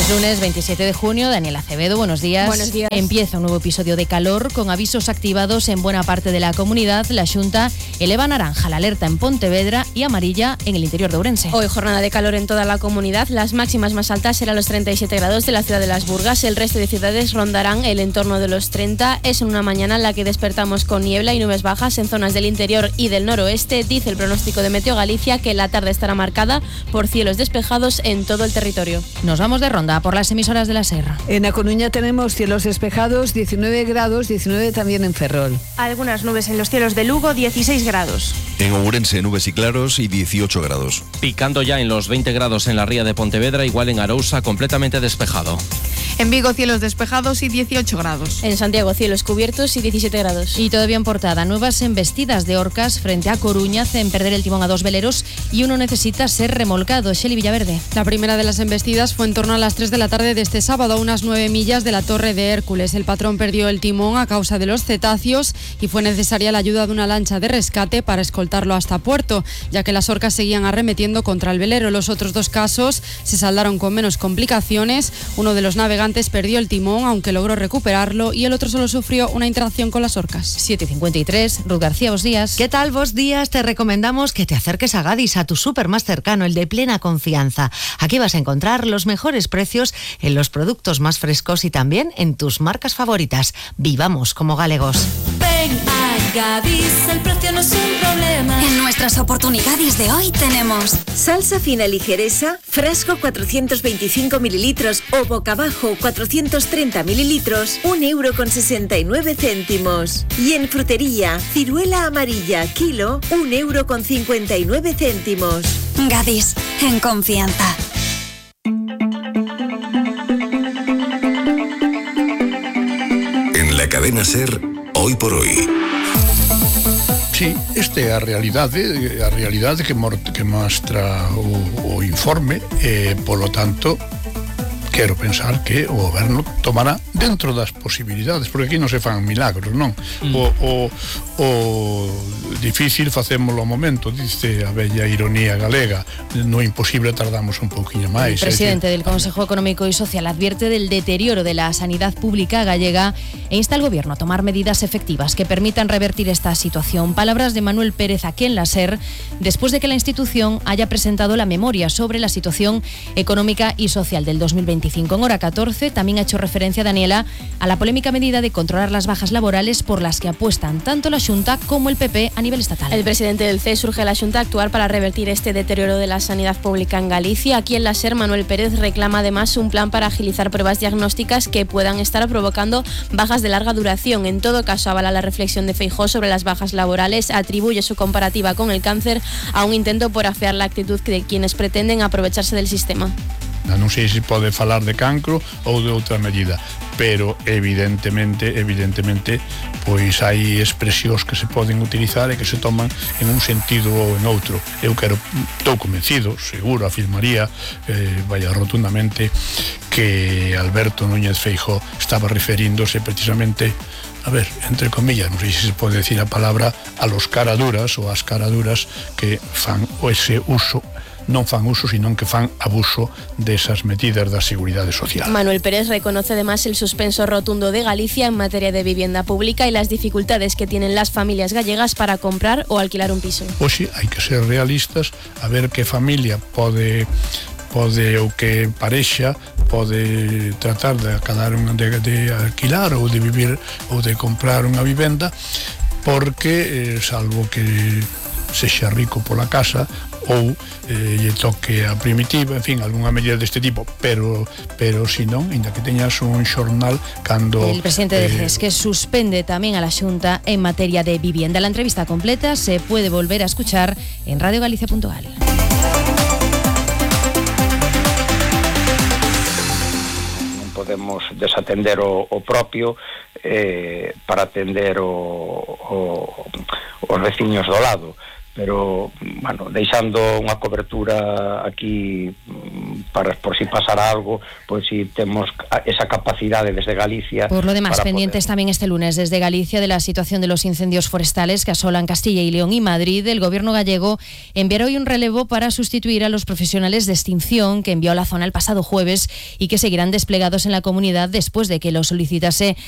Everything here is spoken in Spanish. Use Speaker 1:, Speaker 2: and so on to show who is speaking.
Speaker 1: Es lunes 27 de junio, Daniel Acevedo, buenos días.
Speaker 2: Buenos días.
Speaker 1: Empieza un nuevo episodio de calor con avisos activados en buena parte de la comunidad. La Xunta eleva naranja la alerta en Pontevedra y amarilla en el interior de Ourense.
Speaker 2: Hoy jornada de calor en toda la comunidad. Las máximas más altas serán los 37 grados de la ciudad de Las Burgas. El resto de ciudades rondarán el entorno de los 30. Es en una mañana en la que despertamos con niebla y nubes bajas en zonas del interior y del noroeste. Dice el pronóstico de Meteo Galicia que la tarde estará marcada por cielos despejados en todo el territorio.
Speaker 1: Nos vamos de ronda por las emisoras de la Serra.
Speaker 3: En A Coruña tenemos cielos despejados, 19 grados, 19 también en Ferrol.
Speaker 4: Algunas nubes en los cielos de Lugo, 16 grados.
Speaker 5: En Ourense, nubes y claros y 18 grados.
Speaker 6: Picando ya en los 20 grados en la ría de Pontevedra, igual en Arousa, completamente despejado.
Speaker 4: En Vigo, cielos despejados y 18 grados.
Speaker 2: En Santiago, cielos cubiertos y 17 grados.
Speaker 1: Y todavía en Portada, nuevas embestidas de orcas frente a Coruña hacen perder el timón a dos veleros y uno necesita ser remolcado. Shelly Villaverde.
Speaker 7: La primera de las embestidas fue en torno a las 3 de la tarde de este sábado, a unas 9 millas de la Torre de Hércules. El patrón perdió el timón a causa de los cetáceos y fue necesaria la ayuda de una lancha de rescate para escoltarlo hasta puerto, ya que las orcas seguían arremetiendo contra el velero. Los otros dos casos se saldaron con menos complicaciones. Uno de los navegantes perdió el timón, aunque logró recuperarlo, y el otro solo sufrió una interacción con las orcas.
Speaker 1: 7:53, Ruth García, buenos días.
Speaker 8: ¿Qué tal? Vos días. Te recomendamos que te acerques a Gadis, a tu súper más cercano, el de plena confianza. Aquí vas a encontrar los mejores precios en los productos más frescos y también en tus marcas favoritas. Vivamos como galegos.
Speaker 9: Ven a Gadis, el precio no es un problema. En nuestras oportunidades de hoy tenemos
Speaker 10: salsa fina ligeresa, frasco 425 mililitros o boca abajo 430 mililitros, 1,69 €. Y en frutería, ciruela amarilla, kilo, 1,59 €.
Speaker 9: Gadis, en confianza.
Speaker 11: En la cadena SER, hoy por hoy.
Speaker 12: Sí, esta é a realidade que mostra o informe, polo tanto, quero pensar que o goberno tomará dentro das posibilidades, porque aquí non se fan milagros, non? O difícil facémolo ao momento, dice a bella ironía galega, no imposible tardamos un pouquiño máis.
Speaker 1: El presidente del Consejo Económico y Social advierte del deterioro de la sanidad pública gallega e insta al gobierno a tomar medidas efectivas que permitan revertir esta situación. Palabras de Manuel Pérez aquí en la SER, después de que la institución haya presentado la memoria sobre la situación económica y social del 2025. En hora 14 también ha hecho referencia, Daniela, a la polémica medida de controlar las bajas laborales por las que apuestan tanto la Xunta como el PP a nivel estatal.
Speaker 2: El presidente del CES urge a la Xunta a actuar para revertir este deterioro de la sanidad pública en Galicia. Aquí en la SER, Manuel Pérez reclama además un plan para agilizar pruebas diagnósticas que puedan estar provocando bajas de larga duración. En todo caso, avala la reflexión de Feijóo sobre las bajas laborales, atribuye su comparativa con el cáncer a un intento por afear la actitud de quienes pretenden aprovecharse del sistema.
Speaker 12: Non sei se pode falar de cancro ou de outra medida, pero evidentemente pois hai expresións que se poden utilizar e que se toman en un sentido ou en outro. Estou convencido, seguro, afirmaría vaya rotundamente, que Alberto Núñez Feijóo estaba referíndose precisamente, a ver, entre comillas, non sei se se pode decir a palabra, a los caraduras ou as caraduras que fan ese uso, non fan uso, sino que fan abuso desas medidas da seguridade social.
Speaker 2: Manuel Pérez reconoce además el suspenso rotundo de Galicia en materia de vivienda pública y las dificultades que tienen las familias gallegas para comprar o alquilar un piso.
Speaker 12: Oxe, hai que ser realistas, a ver que familia pode ou que parexa pode tratar de alquilar ou de vivir ou de comprar unha vivenda, porque salvo que sexa rico pola casa ou lle toque a primitiva, en fin, algunha medida deste tipo, pero si non, ainda que teñas un xornal cando...
Speaker 1: El presidente de CES que suspende tamén a la Xunta en materia de vivienda. La entrevista completa se puede volver a escuchar en radiogalicia.gal.
Speaker 13: Non podemos desatender o propio para atender os veciños do lado. pero, bueno, deixando unha cobertura aquí para por si pasara algo, pois si temos esa capacidade desde Galicia.
Speaker 1: Por lo demás, pendientes también este lunes desde Galicia de la situación de los incendios forestales que asolan Castilla y León y Madrid. El gobierno gallego enviará hoy un relevo para sustituir a los profesionales de extinción que envió a la zona el pasado jueves y que seguirán desplegados en la comunidad después de que lo solicitase